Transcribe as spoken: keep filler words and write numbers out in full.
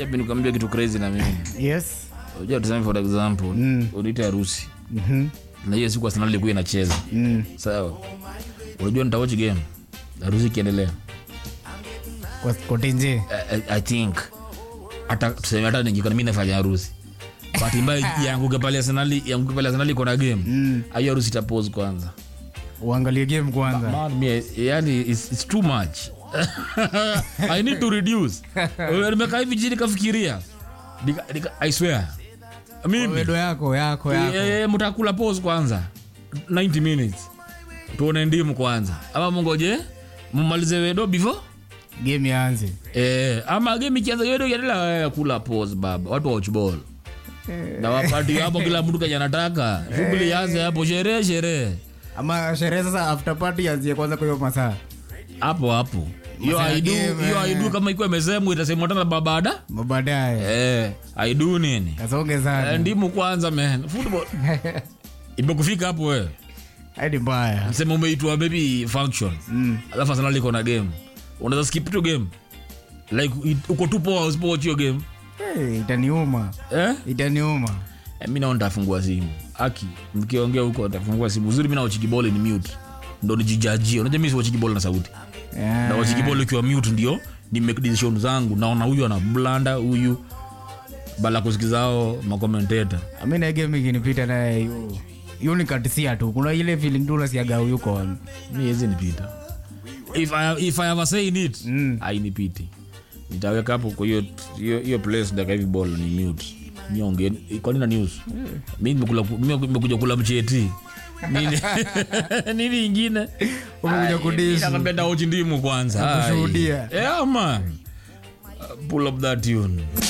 Hebu nikwambie kitu crazy na mimi. Yes. Unajua tuseme for example, mm. unaita harusi. Mhm. Na hiyo siku Arsenal ilikuwa inacheza. Mm. Sawa. Unajua nitawatch game. Harusi kiendelea. Kwa kotenje. I, I think hata tuseme hata ningekuwa mimi nafanya harusi. Bahati mbaya yangu pale Arsenal, yangu pale Arsenal iko na game. Mm. Hiyo harusi ita pause kwanza. Uangalie game kwanza. Man, me, yani it's, it's too much. I need to reduce. Nimekaa hivi chini kafikiria. I swear. Mimi wedo yako yako yako. Eh, mtakula pause kwanza. ninety minutes. Tuone ndimu kwanza. Ama mungoje? Mumalize wedo before game ianze. Eh, ama game ikianza wedo yadala kula pause baba. Watu watch ball. Eh. Na wakati hapo kila mtu kanya anataka. Shughuli ianze hapo, sherehe sherehe. Ama sherehe sasa after party ianze kwanza kwa hiyo masaa. Hapo hapo. Yo I do, yo I do kama iko imesemwa itasemwa tena babada. Babadaye. Eh, I do nini? Kasonge sana. Eh, ndimu kwanza man. Football. Imekufika hapo wewe. Hadi mbaya. Sema umeitwa baby function. Mm. Alafu Arsenal iko na game. Unaweza skip to game. Like uko tu poa usipowatch your game. Eh, hey, itaniuma. Eh? Itaniuma. Eh, mimi naona nitafungua simu. Aki, mkiongea huko nitafungua simu. Uzuri mimi na watch ball ni mute. Ndio nijijajie. Unajua mimi si watch ball na sauti. Yeah. Na watch ball ukiwa mute ndio ni make decision zangu. Naona huyu ana blanda huyu. Bala kusikizao ma commentator. Mimi na game ikinipita na hiyo. Hiyo ni katisia tu. Kuna ile feeling tu unasiaga yuko on. Mimi hizi nipita. If I if I ever say it, mm. I nipiti. Nitaweka hapo kwa hiyo hiyo place ndio hivi ball ni mute. Niongee kwa nini na news? Mimi nimekula mimi nimekuja kula mcheti. Nini? Nini nyingine? Umekuja kudisi. Nakapenda ochi ndimu kwanza. Kushuhudia. Yeah man. Uh, pull up that tune.